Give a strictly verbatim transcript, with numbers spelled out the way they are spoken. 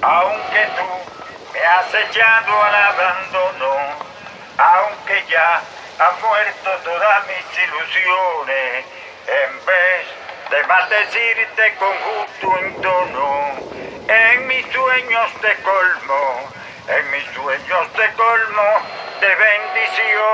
Aunque tú me has echado al abandono, aunque ya han muerto todas mis ilusiones, en vez de maldecirte con justo entono, en mis sueños te colmo, en mis sueños te colmo de bendición.